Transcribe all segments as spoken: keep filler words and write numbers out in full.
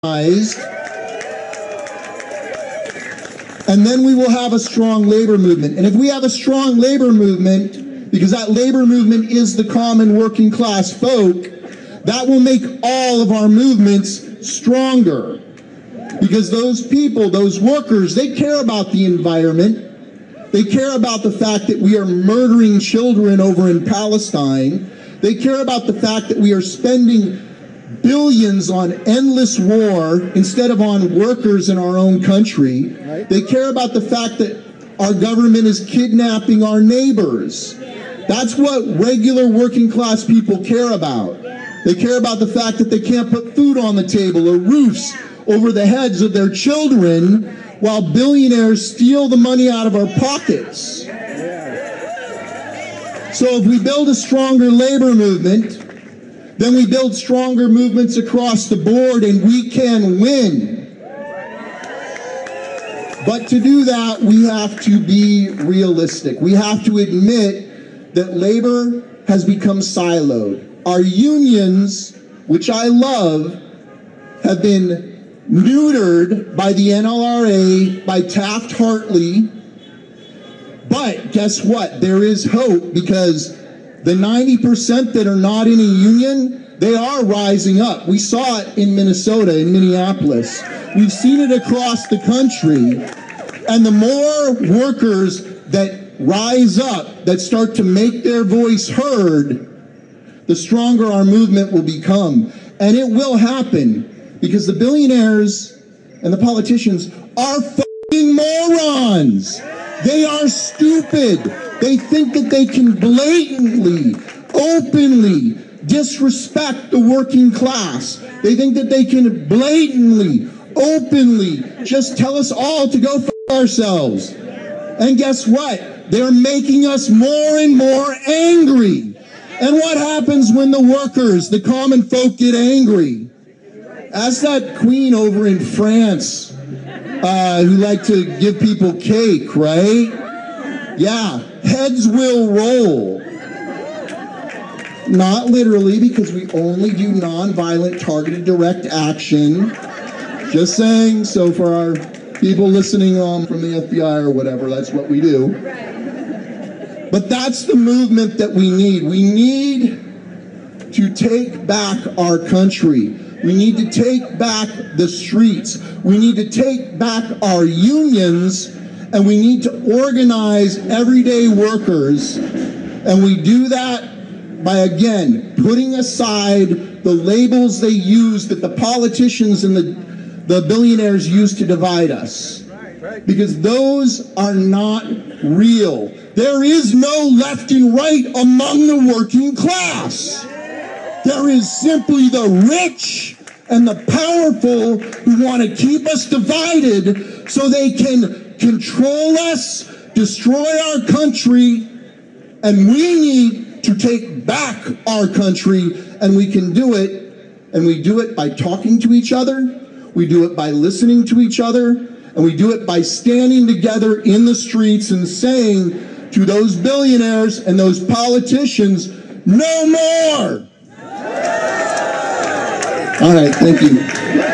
And then we will have a strong labor movement. And if we have a strong labor movement, because that labor movement is the common working class folk, that will make all of our movements stronger. Because those people, those workers, they care about the environment. They care about the fact that we are murdering children over in Palestine. They care about the fact that we are spending billions on endless war instead of on workers in our own country. Right. They care about the fact that our government is kidnapping our neighbors. That's what regular working class people care about. They care about the fact that they can't put food on the table or roofs over the heads of their children while billionaires steal the money out of our pockets. So if we build a stronger labor movement, then we build stronger movements across the board and we can win. But to do that, we have to be realistic. We have to admit that labor has become siloed. Our unions, which I love, have been neutered by the N L R A, by Taft-Hartley. But guess what? There is hope, because the ninety percent that are not in a union, they are rising up. We saw it in Minnesota, in Minneapolis. We've seen it across the country. And the more workers that rise up, that start to make their voice heard, the stronger our movement will become. And it will happen, because the billionaires and the politicians are fucking morons. They are stupid. They think that they can blatantly, openly disrespect the working class. They think that they can blatantly, openly just tell us all to go f*** ourselves. And guess what? They're making us more and more angry. And what happens when the workers, the common folk, get angry? Ask that queen over in France uh, who liked to give people cake, right? Yeah, heads will roll. Not literally, because we only do nonviolent targeted direct action. Just saying, so for our people listening um, from the F B I or whatever, that's what we do. But that's the movement that we need. We need to take back our country. We need to take back the streets. We need to take back our unions, and we need to organize everyday workers. And we do that by, again, putting aside the labels they use that the politicians and the, the billionaires use to divide us. Because those are not real. There is no left and right among the working class. There is simply the rich and the powerful who want to keep us divided so they can control us, destroy our country, and we need to take back our country, and we can do it, and we do it by talking to each other, we do it by listening to each other, and we do it by standing together in the streets and saying to those billionaires and those politicians, no more! All right, thank you.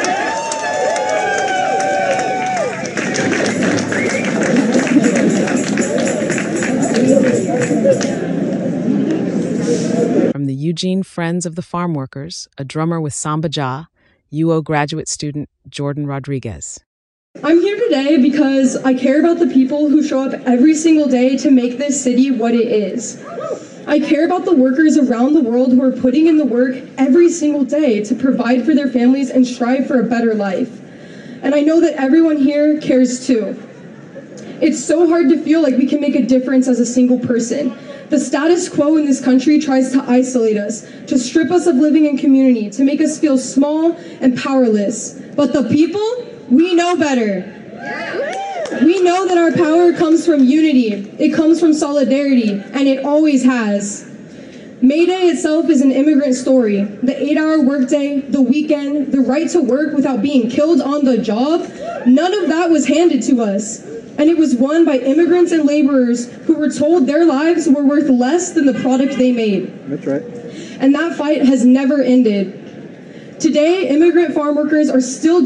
From the Eugene Friends of the Farm Workers, a drummer with Samba Jah, U O graduate student Jordan Rodriguez. I'm here today because I care about the people who show up every single day to make this city what it is. I care about the workers around the world who are putting in the work every single day to provide for their families and strive for a better life. And I know that everyone here cares too. It's so hard to feel like we can make a difference as a single person. The status quo in this country tries to isolate us, to strip us of living in community, to make us feel small and powerless. But the people, we know better. We know that our power comes from unity, it comes from solidarity, and it always has. May Day itself is an immigrant story. The eight-hour workday, the weekend, the right to work without being killed on the job, none of that was handed to us. And it was won by immigrants and laborers who were told their lives were worth less than the product they made. That's right. And that fight has never ended. Today, immigrant farm workers are still